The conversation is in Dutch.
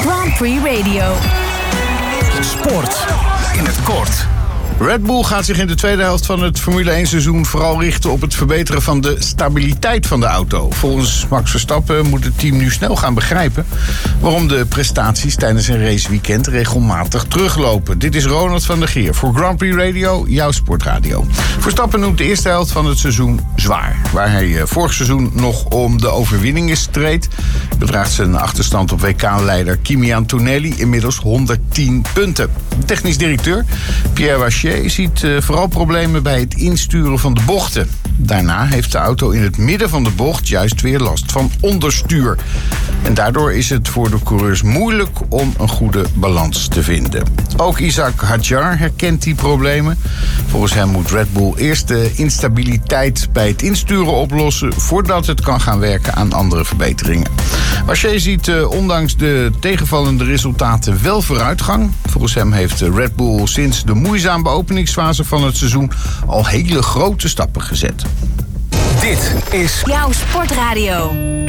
Grand Prix Radio. Sport in het kort. Red Bull gaat zich in de tweede helft van het Formule 1 seizoen vooral richten op het verbeteren van de stabiliteit van de auto. Volgens Max Verstappen moet het team nu snel gaan begrijpen waarom de prestaties tijdens een raceweekend regelmatig teruglopen. Dit is Ronald van der Geer voor Grand Prix Radio, jouw sportradio. Verstappen noemt de eerste helft van het seizoen zwaar. Waar hij vorig seizoen nog om de overwinningen streed, bedraagt zijn achterstand op WK-leider Kimi Antonelli inmiddels 110 punten. De technisch directeur Pierre Wachier ziet vooral problemen bij het insturen van de bochten. Daarna heeft de auto in het midden van de bocht juist weer last van onderstuur. En daardoor is het voor de coureurs moeilijk om een goede balans te vinden. Ook Isaac Hadjar herkent die problemen. Volgens hem moet Red Bull eerst de instabiliteit bij het insturen oplossen voordat het kan gaan werken aan andere verbeteringen. Wachier ziet ondanks de tegenvallende resultaten wel vooruitgang. Volgens hem heeft Red Bull sinds de moeizame openingsfase van het seizoen al hele grote stappen gezet. Dit is Jouw sportradio.